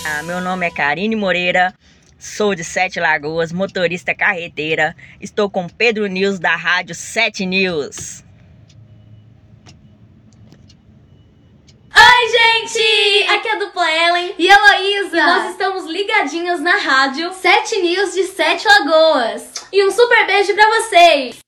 Meu nome é Karine Moreira, sou de Sete Lagoas, motorista carreteira. Estou com Pedro News da rádio 7 News. Oi, gente! Aqui é a dupla Ellen e Heloísa. E nós estamos ligadinhos na rádio 7 News de Sete Lagoas. E um super beijo pra vocês!